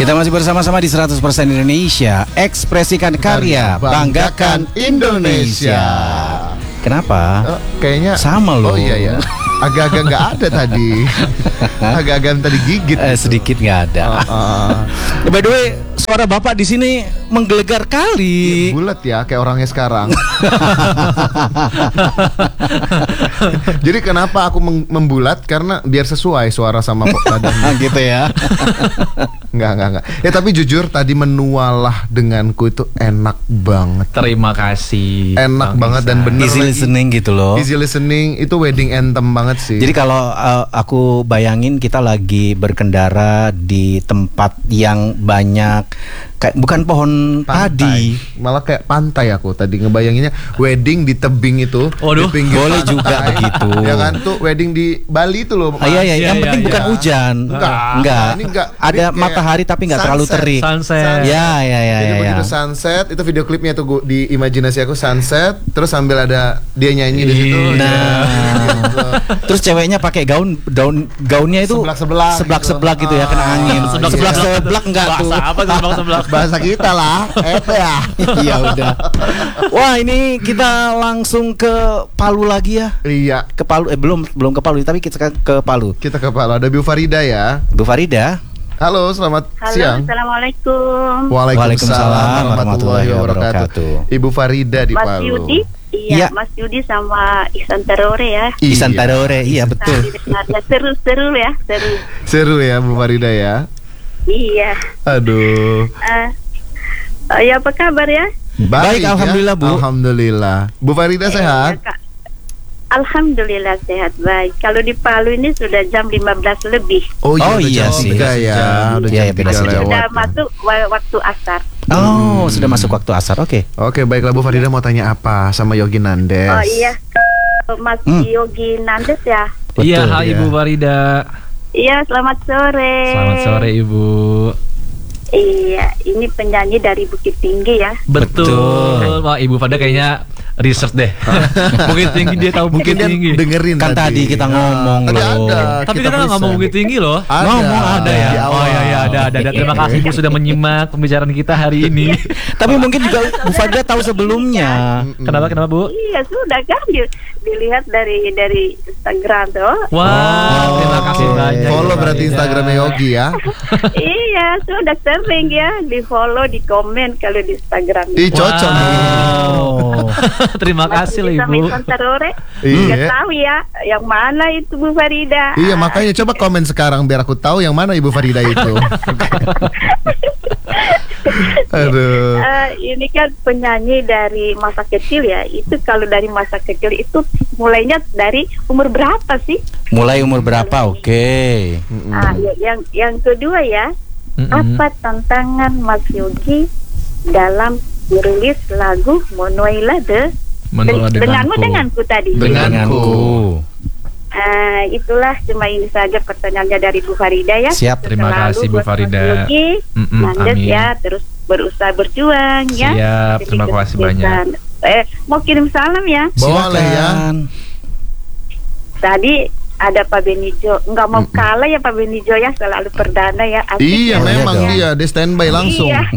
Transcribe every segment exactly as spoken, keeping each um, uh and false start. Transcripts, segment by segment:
Kita masih bersama-sama di seratus persen Indonesia. Ekspresikan karya, banggakan Indonesia. Kenapa? Oh, kayaknya sama loh. Oh iya ya. Agak-agak nggak ada tadi. Agak-agak tadi gigit. Eh, sedikit nggak ada. Uh, uh. By the way, suara bapak di sini menggelegar kali. Ya, bulat ya, kayak orangnya sekarang. Jadi kenapa aku membulat? Karena biar sesuai suara sama badannya. Gitu ya. Enggak, enggak, enggak. Ya tapi jujur tadi menualah denganku itu enak banget. Terima kasih. Enak Bang banget Isan. Dan bener easy lagi. listening gitu loh. Easy listening itu wedding anthem banget sih. Jadi kalau uh, aku bayangin kita lagi berkendara di tempat yang banyak kayak bukan pohon pantai. padi, malah kayak pantai aku tadi ngebayanginnya wedding di tebing itu. Waduh, di boleh pantai. Juga begitu. Ya kan tuh wedding di Bali itu loh. Ah, iya, iya, yang iya, penting iya. bukan hujan. Enggak, enggak. Ini enggak. Ada ini matahari tapi enggak terlalu terik. Sunset. Ya, ya, ya. Jadi ya, begitu ya. sunset itu video klipnya tuh gua, di imajinasi aku sunset terus sambil ada dia nyanyi di situ. Nah. Terus ceweknya pakai gaun daun gaunnya itu seblak-seblak seblak-seblak gitu, gitu ya, kena angin. Seblak-seblak seblak enggak tuh. Bahasa apa seblak-seblak? Bahasa kita lah. Itu ya. Iya udah. Wah, ini kita langsung ke Palu lagi ya. Iya. Ke Palu eh belum belum ke Palu tapi kita ke Palu. Kita ke Palu. Ada Bu Farida ya. Bu Farida. Halo, selamat Halo, siang. Assalamualaikum. Waalaikumsalam warahmatullahi wabarakatuh. Ibu Farida di Mas Palu. Yudi, Ya. iya, Mas Yudi sama Ihsan Tarore ya. Ihsan Tarore, iya betul. Nah, seru-seru ya, seru. Seru ya Bu Farida ya. Iya. Aduh. Uh, uh, ya apa kabar ya? Baik, ya. alhamdulillah Bu. Alhamdulillah. Bu Farida Eh, sehat? ya, Kak. Alhamdulillah sehat baik. Kalau di Palu ini sudah jam lima belas lebih. Oh iya, Oh, udah iya jam sih. tiga ya. Udah Iya, jam beda tiga sih. lewat. Sudah ya. masuk wa- waktu asar. Oh, sudah masuk waktu asar. Oke. Oke, baiklah Bu Farida mau tanya apa sama Yogi Nandes? Oh iya, Mas Hmm. Yogi Nandes ya. Iya, Betul, hai ya. Ibu Farida. Iya, selamat sore. Selamat sore Ibu. Iya, ini penyanyi dari Bukit Tinggi ya. Betul. Betul. Wah, Ibu Farida kayaknya research deh. Bukit Tinggi dia tahu Bukit Mungkin dia Tinggi. dengerin Kan tadi kita ngomong Tadi loh. ada, Tapi kita kita nggak ngomong present. Bukit Tinggi loh. Ada, Ngomong ada ya? di Oh awal. iya iya ada ada. ada. Terima kasih Bu sudah menyimak pembicaraan kita hari ini. Tapi mungkin juga Bu Farida tahu sebelumnya. Kenapa kenapa Bu? Iya sudah kan di- dilihat dari dari Instagram tuh. Wah, Oh, terima kasih oke. banyak. Follow Ibu berarti Farida. Instagramnya Yogi ya. Iya sudah sering ya di follow di komen kalau di Instagram. Ih, cocok nih. Oh. Terima kasih loh Sama Ibu. Ihsan Tarore. Iya. Nggak tahu ya yang mana itu Bu Farida. Iya, makanya coba komen sekarang biar aku tahu yang mana Ibu Farida itu. Aduh. Eh, ini kan penyanyi dari masa kecil ya. Itu kalau dari masa kecil itu mulainya dari umur berapa sih? Mulai umur berapa? Oke. Ah, ya, yang yang kedua ya, Mm-mm. apa tantangan Mas Yogi dalam merilis lagu Monoila de Menolak Den- denganmu denganku. denganku tadi. Denganku. Ah, itulah cuma ini saja pertanyaannya dari Bu Farida ya. Siap. Terima Selalu kasih, Bu buat Mas Farida. Yogi, Mm-mm, Nandes amin. ya, terus berusaha berjuang ya. Siap, Jadi terima kasih kesuksesan. Eh, mau kirim salam ya. Boleh ya. Silakan. Tadi ada Pak Benijo, nggak mau Mm-mm. kalah ya Pak Benijo ya, selalu perdana ya. Asik Iya, ya. memang dong. dia, dia standby langsung. Iya.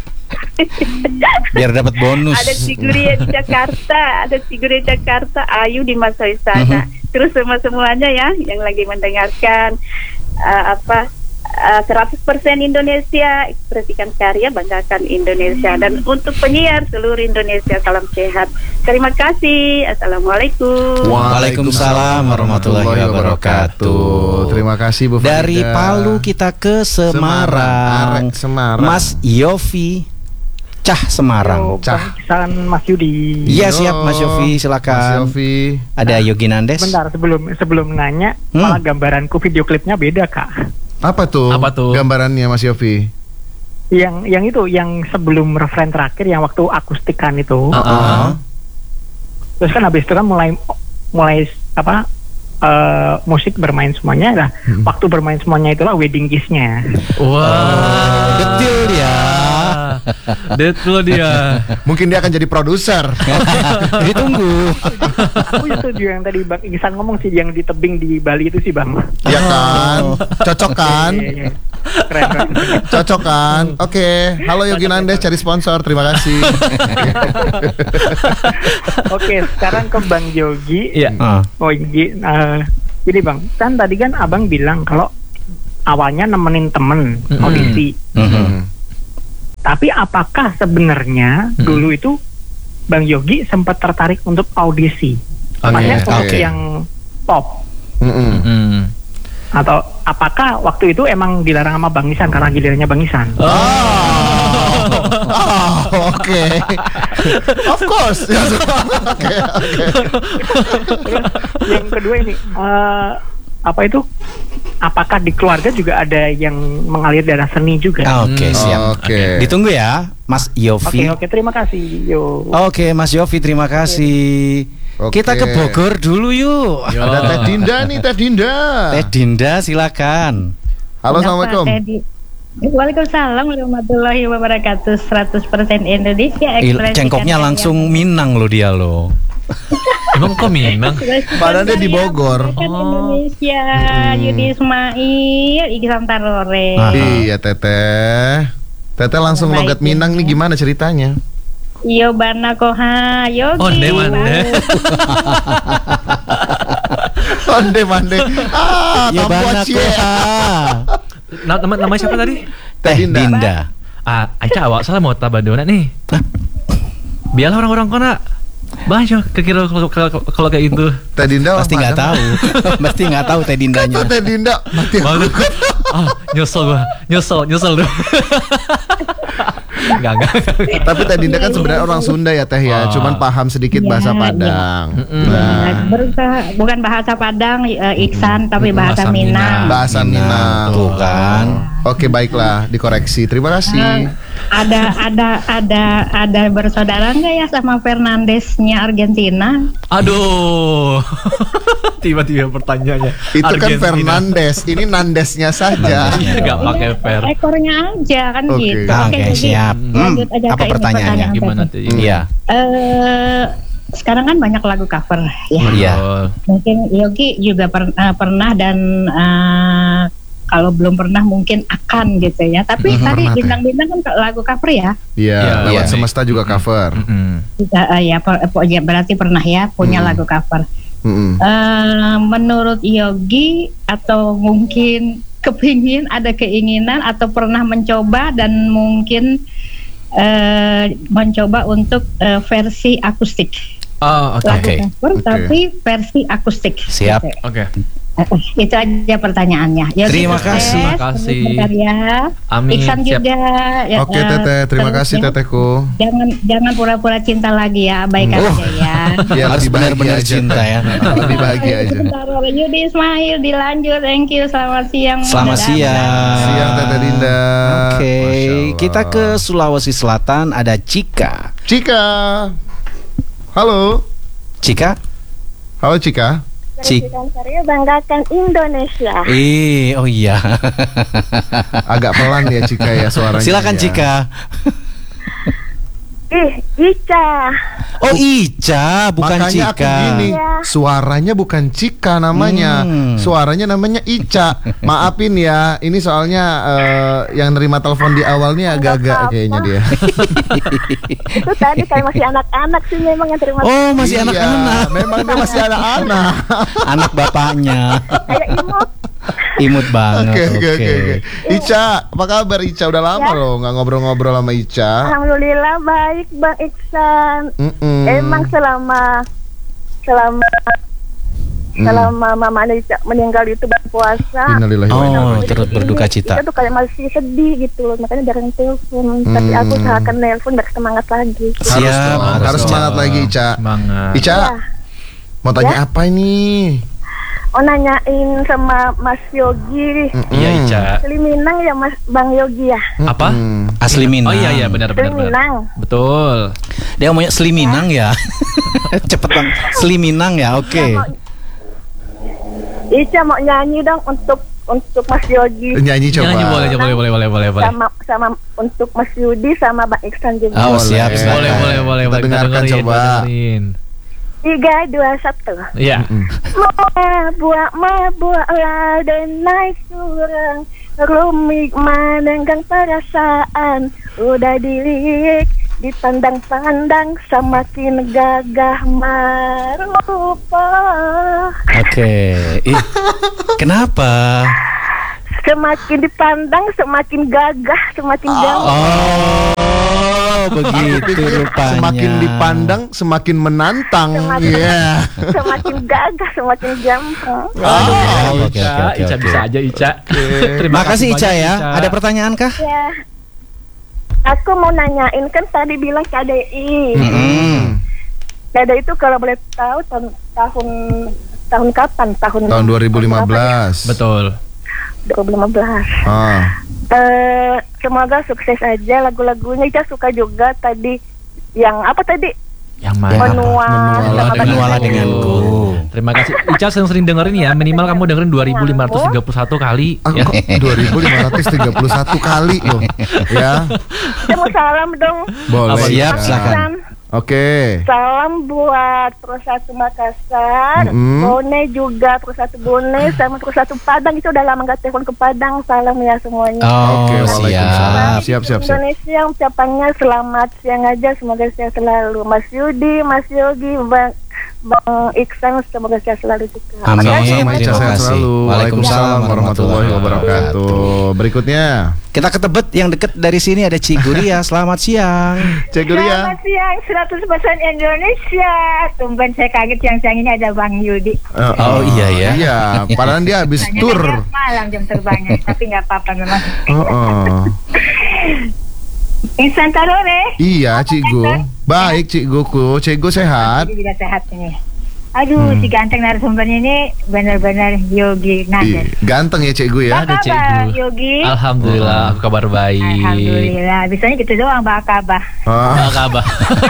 Biar dapat bonus. Ada Siguri Jakarta, ada Siguri Jakarta, Ayu di masa sana. Terus semua semuanya ya yang lagi mendengarkan uh, apa uh, seratus persen Indonesia, ekspresikan karya, banggakan Indonesia. Dan untuk penyiar seluruh Indonesia, salam sehat. Terima kasih. Assalamualaikum. Waalaikumsalam warahmatullahi wabarakatuh. Terima kasih Bu Farida. Dari Palu kita ke Semarang. Arek Semarang. Mas Yofi Cah Semarang. Cah. Pemeriksaan Mas Yudi. Iya, Yo, siap Mas Yofi, Mas silakan. Yofi. Ada Yogi Nandes. Bentar sebelum sebelum nanya, Hmm. malah gambaranku video klipnya beda kak. Apa tuh? Apa tuh? Gambarannya Mas Yofi? Yang yang itu yang sebelum referen terakhir yang waktu akustikan itu. Ah, ah. Terus kan habis itu kan mulai mulai apa eh, musik bermain semuanya. Nah, waktu bermain semuanya itulah wedding kiss-nya. Wah. Betul ya. Deadpool dia. Mungkin dia akan jadi produser. Ditunggu. Aku setuju yang tadi Bang Ihsan ngomong sih, yang di tebing di Bali itu sih Bang. Ya kan? Cocok kan? Iya, iya, iya. Keren, keren. Cocok kan? Oke, halo Yogi Nandes cari sponsor, terima kasih. Oke, sekarang ke Bang Yogi. Iya. Ah. Oh, Yogi, eh, ini Bang, kan tadi kan Abang bilang kalau awalnya nemenin temen Mm-mm. audisi. Mhm. Tapi apakah sebenarnya Mm-mm. dulu itu Bang Yogi sempat tertarik untuk audisi? Oke, Maksudnya untuk oke. yang pop. Mm-mm. Hmm. Atau apakah waktu itu emang dilarang sama Bang Ihsan karena gilirannya Bang Ihsan? Oh, oh, oke. Of course. Oke, oke. Yang kedua ini, eh, apa itu? Apakah di keluarga juga ada yang mengalir darah seni juga? Ah, Oke, Hmm. siap. Oke. Ditunggu ya, Mas Oke, Yofi. oke, terima kasih. Yo. Oke, Mas Yofi, terima kasih. Oke. Kita ke Bogor dulu yuk. Yo. Ada Teh Dinda nih, Teh Dinda. Teh Dinda, silakan. Halo, Kenapa, assalamualaikum. Teddy? Waalaikumsalam warahmatullahi wabarakatuh. seratus persen Indonesia. Il, ekspresikan cengkoknya karya. langsung Minang lo dia lo. Emang kok Minang? Ekspresikan Padahal dia di karya Bogor. masyarakat Oh. Indonesia. Yudi Ismail, Iksan Tarore. Ah. Iya, Teteh. Teteh langsung Baik, logat Minang nih, gimana ceritanya? Yo bana koha Yogi. Onde mande. Onde mande. Ah, Ya tampu bana acie. koha. Nama nama namanya siapa tadi? Teh Teh Dinda. Dinda. Ah, Aca awak salah mau tabandona nih. Biarlah orang-orang kona. Banyak kekira kalau kalau kalau kayak itu. Teh Dinda Pasti nggak tahu. Pasti nggak tahu Teh Dindanya. Kok Teh Dinda mati aku. Baru. Ah, nyesel gua. Nyesel, nyesel tuh. Enggak, enggak. Tapi Teh Dinda kan sebenarnya orang Sunda ya Teh ya, Ah. cuman paham sedikit Iya, bahasa iya. Padang. Mm-mm. Nah, Berusaha, bukan bahasa Padang, eh, Iksan, tapi bahasa Bahasa Minang. Minang. bahasa Minang. Tuh kan. Oke, baiklah, dikoreksi. Terima kasih. ada ada ada ada bersaudara nggak ya sama Fernandesnya Argentina? Aduh. Tiba-tiba pertanyaannya. Itu kan Argentina. Fernandes, ini Nandesnya saja. Enggak pakai fer. Ekornya aja kan Oke. gitu. Oke, jadi siap. lanjut Hmm, aja apa ke ini pertanyaannya? pertanyaan Gimana saya. tuh? Iya. Eh, sekarang kan banyak lagu cover ya. Iya. Oh. Mungkin Yogi juga per- eh, pernah dan eh, kalau belum pernah mungkin akan gitu ya. Tapi Mhm, tadi pernah, Teh. bintang-bintang kan lagu cover ya. Iya, Iya, lewat iya. semesta juga cover. Mm-mm. Kita, eh, ya, per- eh, ya berarti pernah ya punya Hmm. lagu cover. Mm-mm. Eh, menurut Yogi atau mungkin kepingin ada keinginan atau pernah mencoba dan mungkin eh, mencoba untuk eh, versi akustik Oh, oke. lagu Oke. cover Oke. tapi versi akustik. Siap. Gitu. Oke. Eh, itu aja pertanyaannya. Yogi Terima sukses, kasih. Terima kasih. terus berkarya. Amin. Iksan Siap. juga. ya, Oke, eh, Teteh, terima terus kasih ya. Tetehku. Jangan jangan pura-pura cinta lagi ya, baik Oh. aja ya. Ya, Harus lebih bahagia benar-benar aja, cinta Teh. ya. Lebih bahagia aja. Sebentar, Yudi Ismail dilanjut. Thank you. Selamat siang. Selamat Dadah. siang. Siang Teteh Dinda. Oke, Masya Allah. kita ke Sulawesi Selatan ada Cika. Cika. Halo. Cika? Halo Cika. Cik. Ekspresikan karya banggakan Indonesia. Eh, oh iya. Agak pelan ya Cika ya suaranya. Silakan ya. Cika. Ih, Ica. Oh, Ica, bukan Makanya aku Cika. gini, Iya. suaranya bukan Cika namanya, Hmm. suaranya namanya Ica. Maafin ya, ini soalnya eh, yang nerima telepon di awal nih agak-agak apa-apa. kayaknya dia. Itu tadi kayak masih anak-anak sih memang yang terima. Oh, masih Iya, anak-anak. memang dia masih anak-anak. Anak bapaknya. Kayak imut. Imut Oke banget. oke oke. oke. Ica, apa kabar Ica? Udah lama Ya. loh nggak ngobrol-ngobrol sama Ica. Alhamdulillah baik Bang Iksan. Mm-mm. Emang selama selama Mm. selama Mama Ica meninggal itu berpuasa. Innalillahi wa inna Oh, ilaihi terus berduka cita. Kita tuh kayak masih sedih gitu loh, makanya jarang telepon. Tapi aku Hmm. usahakan telepon biar semangat lagi. Harus Siap, dong, harus harus dong. semangat lagi Ica. Semangat. Ica, Ya. mau tanya apa ini? Oh, nanyain sama Mas Yogi. Mm-mm. Iya, Ica. Asli Minang ya Mas Bang Yogi ya? Apa? Mm-mm. Asli Minang. Oh iya iya benar benar Asli benar. Minang. Betul. Dia ngomongnya Sli Minang ya. Cepetan. Sli Minang ya. Oke. Ica mau nyanyi dong untuk untuk Mas Yogi. Nyanyi coba. Nyanyi boleh, boleh, boleh, boleh, boleh, boleh. Sama sama untuk Mas Yudi sama Bang Iksan juga. Oh, siap, Boleh. siap. Boleh, boleh, boleh. Kita Kita dengarkan dengerin, coba. kita dengerin. Tiga, dua, satu. Iya. Mabuk, mabuk lah dan naik surang, rumik menenggang perasaan, udah dilirik, dipandang-pandang, semakin gagah merupa. Oke. Ih, kenapa? Semakin dipandang, semakin gagah, semakin gagah. Oh, begitu rupanya. Semakin dipandang, semakin menantang. Semakin- Iya. Semakin gagah, semakin gampang. Oh, oke, Ica, oke, oke, Ica oke. bisa aja Ica. Terima Makasih Ica banyak, ya. Ada pertanyaan kah? Ya, aku mau nanyain kan tadi bilang K D I. Mm-mm. K D I itu kalau boleh tahu tahun tahun tahun kapan? Tahun Tahun dua ribu lima belas. Betul. dua ribu lima belas. Ah. Eh, semoga sukses aja lagu-lagunya. Ica suka juga tadi yang apa tadi? Yang mana? Yang apa? Menua, Menua sama Menualah denganku. Terima kasih. Ica sering-sering dengerin ya. Minimal kamu dengerin dua ribu lima ratus tiga puluh satu kali. Aku Ya. kok dua ribu lima ratus tiga puluh satu kali loh. Ya. Saya mau salam dong. Boleh. Siap, Ica. silakan. Oke. Salam buat Persatu Makassar, Mm-mm. Bone juga Persatu Bone, sama Persatu Padang. Itu udah lama gak telepon ke Padang. Salam ya semuanya. Oh, Oke, siap. waalaikumsalam. Siap, siap, siap. Indonesia ucapannya selamat siang aja, semoga sehat selalu. Mas Yudi, Mas Yogi, Bang Bang Iksan, semoga sehat selalu juga. Amin. Sama-sama Terima Ica, sehat kasih. selalu. Waalaikumsalam Waalaikumsalam warahmatullahi warahmatullahi wabarakatuh. Berikutnya, Kita ke Tebet yang deket dari sini ada Ciguria. Selamat siang. Cek Guria. Selamat siang, seratus persen Indonesia. Tumben saya kaget siang-siang ini ada Bang Yudi. Eh, Oh, iya ya. Iya, padahal dia habis Tanya tur. aja malam jam terbangnya, tapi nggak apa-apa memang. Oh, oh. Insan Tarore. Iya, Cikgu. Baik, Cikguku. Cikgu sehat. Jadi juga sehat ini. Aduh, si ganteng narasumbernya ini benar-benar Yogi Ih, Nader. ganteng ya Cikgu ya. Ada Apa kabar, Cikgu. Yogi? Alhamdulillah, aku kabar baik. Alhamdulillah. Bisanya gitu doang, Mbak Kabah. Ah, Apa kabar?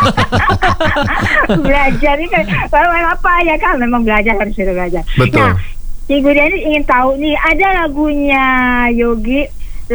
Belajar ini kan, kalau apa ya kan, memang belajar harus sudah belajar. Betul. Nah, Cikgu ini ingin tahu nih, ada lagunya Yogi,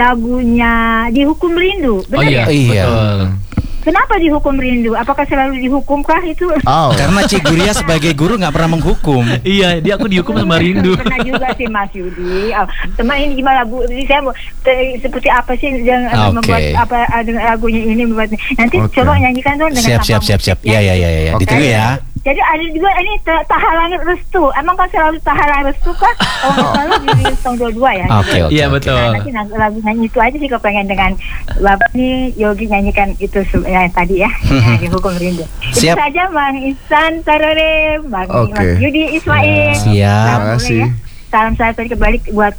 lagunya Dihukum Rindu. Oh Benar iya, ya? Iya. betul. Kenapa dihukum rindu? Apakah selalu dihukumkah itu? oh. Karena Ciguria sebagai guru nggak pernah menghukum. Iya, dia aku dihukum sama rindu. Pernah juga sih Mas Yudi. Oh, teman ini gimana Bu? Ini saya mau te- seperti apa sih yang Oke. membuat apa uh, dengan lagunya ini membuat nanti Oke. coba nyanyikan dong dengan Siap, siap, sama siap, siap. musik, Iya, iya, iya, iya. Oke. Ditunggu ya. Jadi ada juga ini ta- tahalan restu. Emang kan selalu tahalan restu kah? Oh, selalu di tahun dua-dua ya. Oke, oke. Iya, oke. betul. Nah, nanti lagu, lagu nyanyi itu aja sih kalau pengen dengan Bapak nih Yogi nyanyikan itu se- yang tadi ya, yang dihukum rindu. Siap. Itu saja Bang Ihsan Tarore, Bang Oke. Mas Yudi Ismail. Siap. Salam Terima kasih. mulai ya. Salam saya tadi kembali buat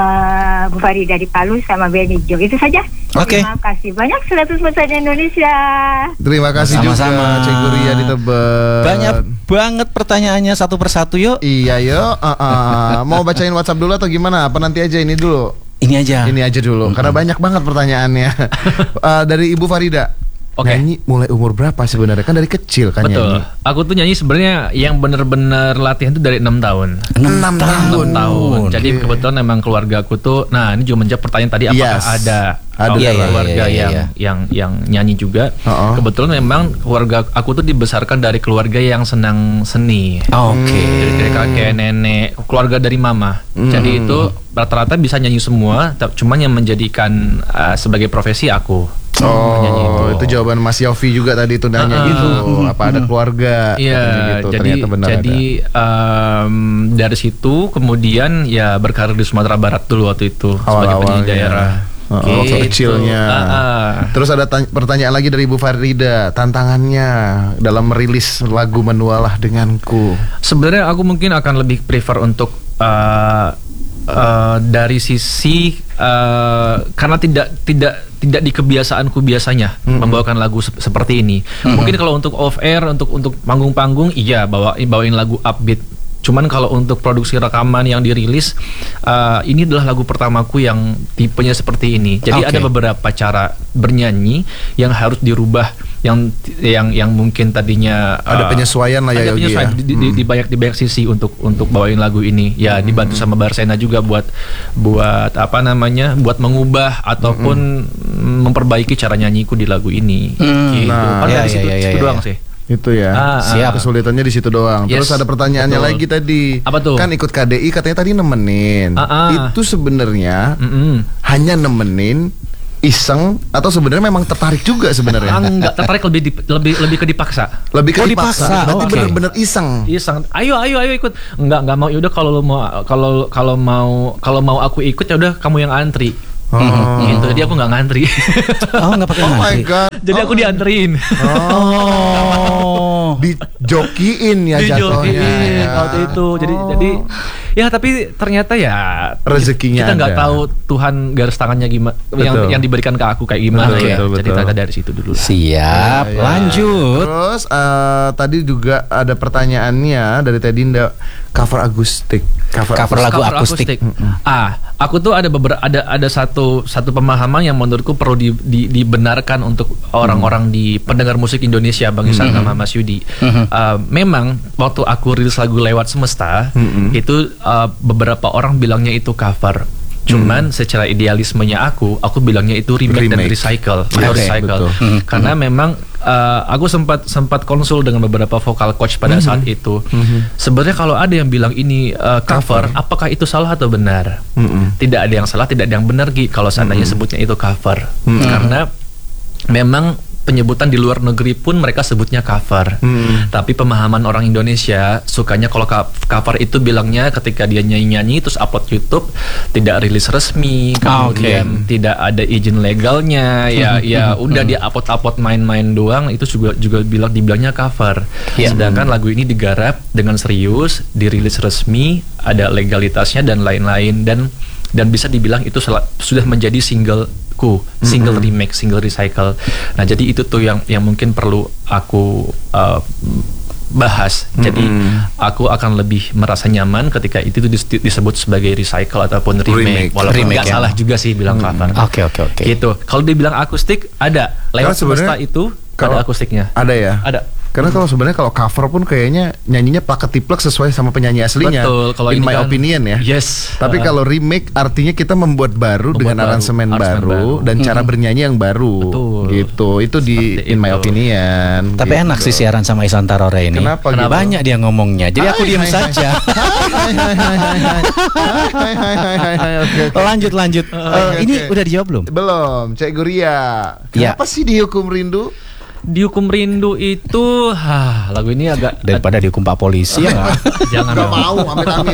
eh, Bu Farida di Palu sama Benny Jo. Itu saja. Oke. Terima kasih banyak seratus persen Indonesia. Terima kasih Sama-sama. juga Cek Guria di Tebet. Banyak banget pertanyaannya satu persatu yuk. Iya, yuk. Uh, uh. Mau bacain WhatsApp dulu atau gimana? Apa nanti aja ini dulu? Ini aja. Ini aja dulu, karena banyak banget pertanyaannya. Eh, dari Ibu Farida. Oke. Nyanyi mulai umur berapa sebenarnya? Kan dari kecil kan Betul. nyanyi. Aku tuh nyanyi sebenarnya yang bener-bener latihan tuh dari enam tahun. Enam tahun. enam tahun. Jadi Oke. kebetulan memang keluarga aku tuh, nah ini juga menjawab pertanyaan tadi apakah Yes. ada Ada. kalau Iya, iya, keluarga iya, iya, yang iya. yang yang nyanyi juga. Uh-uh. Kebetulan memang keluarga aku tuh dibesarkan dari keluarga yang senang seni. Oke. Dari, dari kakek, nenek, keluarga dari mama. Hmm. Jadi itu rata-rata bisa nyanyi semua, ta- cuman yang menjadikan uh, sebagai profesi aku. Nyanyi Oh, itu jawaban Mas Yofi juga tadi itu nanya Uh-uh. gitu. Apa ada keluarga? Iya, Katanya gitu. jadi Ternyata benar jadi em, dari situ kemudian ya berkarir di Sumatera Barat dulu waktu itu ada. sebagai penyanyi Awal-awalnya. daerah. Oh, waktu Gitu. kecilnya. Ah, ah. Terus ada tanya- pertanyaan lagi dari Ibu Farida, tantangannya dalam merilis lagu Menualah Denganku. Sebenarnya aku mungkin akan lebih prefer untuk uh, uh, dari sisi uh, karena tidak tidak tidak di kebiasaanku biasanya Mm-mm. membawakan lagu sep- seperti ini. Mungkin kalau untuk off air untuk untuk panggung-panggung iya bawa bawain lagu upbeat Cuman kalau untuk produksi rekaman yang dirilis, uh, ini adalah lagu pertamaku yang tipenya seperti ini. Jadi Okay. ada beberapa cara bernyanyi yang harus dirubah, yang yang yang mungkin tadinya Ada uh, penyesuaian lah ya, ada Yogi penyesuaian ya. di, di, di banyak di banyak sisi untuk untuk bawain lagu ini. Ya dibantu sama Barsena juga buat buat apa namanya, buat mengubah ataupun memperbaiki cara nyanyiku di lagu ini. Hmm. Gitu. Nah, Paling ya, dari situ, ya, ya, situ ya, doang ya. sih. Itu ya. Ah, Siap. ah. Kesulitannya di situ doang. Terus Yes, ada pertanyaannya betul. lagi tadi. Apa tuh? Kan ikut K D I katanya tadi nemenin. Ah, ah. Itu sebenarnya Mm-mm. hanya nemenin, iseng, atau sebenarnya memang tertarik juga Ah, sebenarnya? enggak tertarik, lebih di- lebih lebih ke dipaksa. Lebih ke Oh, dipaksa. dipaksa. Berarti Oke. bener-bener iseng. Iseng, ayo ayo ayo ikut. Enggak enggak mau. Yaudah kalau lo mau kalau kalau mau kalau mau aku ikut ya udah kamu yang antri. Oh. Gitu. Jadi aku nggak ngantri. Oh, nggak pakai Oh my ngantri. god. Jadi aku dianterin. Oh. Dijokiin ya Dijokiin jatuhnya. ya. waktu itu. Jadi jadi ya tapi ternyata ya Rezekinya kita nggak ada. tahu Tuhan garis tangannya gimana yang Betul. yang diberikan ke aku kayak gimana Betul, ya. betul, Jadi betul. ternyata dari situ dulu. Siap, Ya, ya. lanjut. Terus eh, tadi juga ada pertanyaannya dari Tedinda, cover akustik. Cover, Cover akustik. lagu Cover akustik. Ah, aku tuh ada beberapa ada ada satu satu pemahaman yang menurutku perlu di, di- dibenarkan untuk orang-orang di pendengar musik Indonesia, Bang Isan sama Mas Yudi. Ah, memang waktu aku rilis lagu Lewat Semesta, itu ah, beberapa orang bilangnya itu cover. Cuman secara idealismenya aku, aku bilangnya itu remake, dan Remake. recycle, Oke, atau recycle. betul. Mhm. Karena memang uh, aku sempat sempat konsul dengan beberapa vokal coach pada saat itu. Sebenarnya kalau ada yang bilang ini uh, cover, apakah itu salah atau benar? Mm-mm. Tidak ada yang salah, tidak ada yang benar Gi kalau seandainya sebutnya itu cover. Karena memang penyebutan di luar negeri pun mereka sebutnya cover. Mm. Tapi pemahaman orang Indonesia sukanya kalau co- cover itu bilangnya ketika dia nyanyi-nyanyi terus upload YouTube tidak rilis resmi, Ah, oke. kemudian tidak ada izin legalnya, ya ya udah dia upload-upload main-main doang, itu juga juga bilang dibilangnya cover. Iya. Sedangkan lagu ini digarap dengan serius, dirilis resmi, ada legalitasnya dan lain-lain, dan dan bisa dibilang itu sel- sudah menjadi singleku, single remake, single recycle. Nah, jadi itu tuh yang yang mungkin perlu aku uh, bahas. Jadi aku akan lebih merasa nyaman ketika itu tuh dis- disebut sebagai recycle ataupun remake, Remake. walaupun Remake, nggak ya. salah juga sih bilang cover. Oke, oke, oke. Gitu. Kalau dibilang akustik ada, Karena Lewat Semesta sebenarnya itu kalau- ada akustiknya. Ada ya? Ada. Karena kalau sebenarnya kalau cover pun kayaknya nyanyinya plaket tiplek sesuai sama penyanyi aslinya. Betul, kalau in ini my kan- opinion ya. Yes. Tapi Uh, kalau remake artinya kita membuat baru Membuat dengan baru, aransemen aransemen baru, baru. dan cara bernyanyi yang baru. Betul. Gitu. Itu di Seperti in my itu. opinion. Tapi gitu. enak sih siaran sama Isan Tarore ini. Kenapa gitu? Banyak dia ngomongnya. Jadi aku Hai, diam hai, saja. Hai hai hai hai hai. Hai hai hai hai hai. Oke, oke. Lanjut, lanjut. Eh, Oke, ini oke. udah dijawab belum? Belum, Cek Guria. Ya. Kenapa sih dihukum rindu? Dihukum Rindu itu, ah, lagu ini agak Daripada dihukum Pak Polisi ya nggak? jangan Gak dong. mau, amit-amit.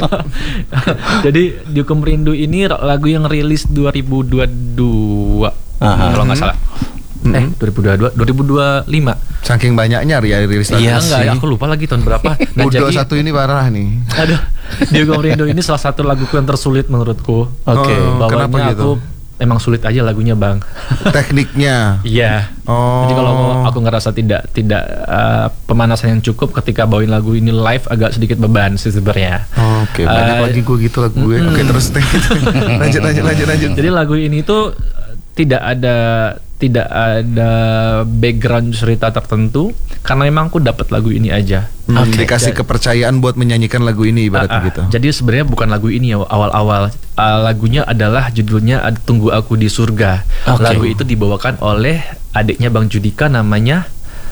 Jadi Dihukum Rindu ini ra- lagu yang rilis dua ribu dua puluh dua Aha. kalau nggak salah. Eh, dua ribu dua puluh dua, dua ribu dua puluh lima. Saking banyaknya ya rilis lagu. Iya Enggak, sih. aku lupa lagi tahun berapa. Nah, Udah jadi, satu ini parah nih. aduh, Dihukum Rindu ini salah satu laguku yang tersulit menurutku. Oke. Oh, Bawahnya kenapa gitu? aku emang sulit aja lagunya, Bang. Tekniknya. Iya. Oh. Jadi kalau aku ngerasa tidak tidak uh, pemanasan yang cukup ketika bawain lagu ini live agak sedikit beban sih sebenarnya. Oke, banyak Eh, lagi gue gitu lagu gue. Oke, terus lanjut lanjut lanjut lanjut. Jadi lagu ini tuh uh, tidak ada tidak ada background cerita tertentu karena memang aku dapat lagu ini aja. Hmm, Oke. dikasih Ja- kepercayaan buat menyanyikan lagu ini ibaratnya Ah, ah. gitu. Jadi sebenarnya bukan lagu ini ya awal-awal. Ah, lagunya adalah judulnya Ad- Tunggu Aku di Surga. Oke. Lagu itu dibawakan oleh adiknya Bang Judika namanya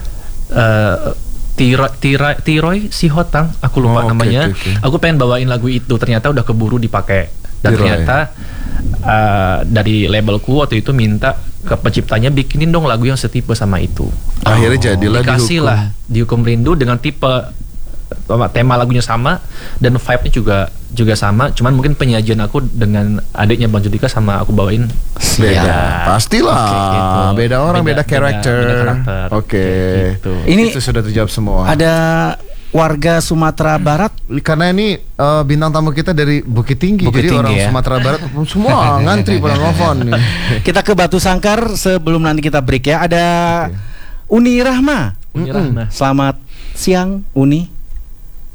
eh Tira, Tira, Tiroy Sihotang, aku lupa Oh, oke, namanya. oke, oke. Aku pengen bawain lagu itu, ternyata udah keburu dipakai. Dan Tiroy. ternyata eh, dari labelku waktu itu minta ke penciptanya bikinin dong lagu yang setipe sama itu. Akhirnya jadilah Dikasih dihukum. lah Dihukum Rindu dengan tipe tema lagunya sama dan vibe-nya juga juga sama, cuman mungkin penyajian aku dengan adiknya Bang Judika sama aku bawain Beda. beda. Pastilah. Oke, gitu. Beda orang, beda, Beda- karakter. beda karakter. Oke. Gitu. Ini Itu sudah terjawab semua. ada warga Sumatera Barat. Karena ini eh, bintang tamu kita dari Bukit Tinggi, Bukit jadi Tinggi, orang ya. Sumatera Barat semua ngantri pada nelfon nih. Kita ke Batu Sangkar sebelum nanti kita break ya. Ada Uni Rahma. Uni Rahma. Selamat siang Uni.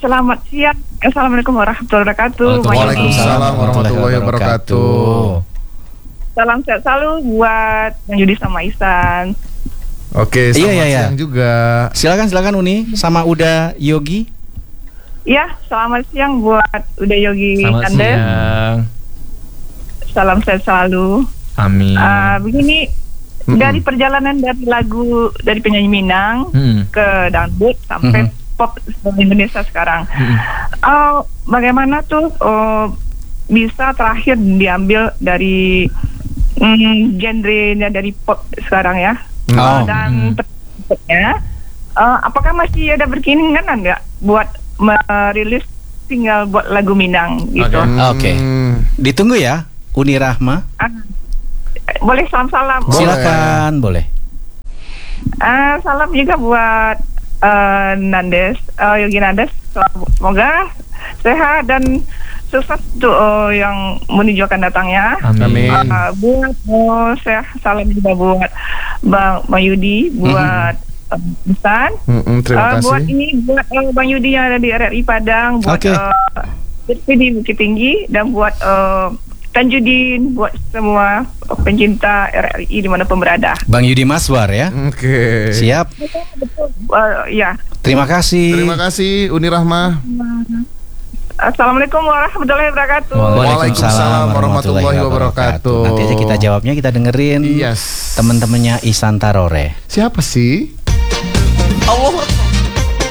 selamat siang. Assalamualaikum warahmatullahi wabarakatuh. Waalaikumsalam warahmatullahi wabarakatuh. Salam sehat selalu buat Bang Yudi sama Ihsan. Oke, selamat Iya, iya, iya. siang juga. Silakan silakan Uni sama Uda Yogi. Ya, selamat siang buat Uda Yogi Selamat Anda. siang. Salam sehat selalu. Amin. Ah, begini, Mm-mm. dari perjalanan dari lagu dari penyanyi Minang Hmm. ke dangdut sampai Mhm. pop Indonesia sekarang. Hmm. Ah, bagaimana tuh oh, bisa terakhir diambil dari mm, genre-nya dari pop sekarang ya? Oh. Dan berikutnya, uh, apakah masih ada berkeinginan nggak buat merilis single buat lagu Minang gitu? Oke. Hmm. Ditunggu ya, Uni Rahma. Ah, boleh salam-salam. Boleh. Silakan, boleh. Ah, salam juga buat uh, Nandes, uh, Yogi Nandes. Semoga sehat dan sukses untuk uh, yang menuju akan datangnya. Amin. Amin. Uh, buat oh, saya salam juga buat Bang, Bang Yudi, buat uh, Ihsan. Mm-mm, terima Uh, kasih. buat ini buat uh, Bang Yudi yang ada di R R I Padang, buat Oke. uh, di Bukit Tinggi, dan buat uh, Tanjudin, buat semua pencinta R R I dimanapun berada. Bang Yudi Maswar ya. Oke. Siap. Uh, ya. Terima kasih. Terima kasih Uni Rahma. Assalamualaikum warahmatullahi wabarakatuh. Waalaikumsalam warahmatullahi wabarakatuh. Nanti aja kita jawabnya, kita dengerin Yes. teman-temannya Ihsan Tarore. Siapa sih? Allah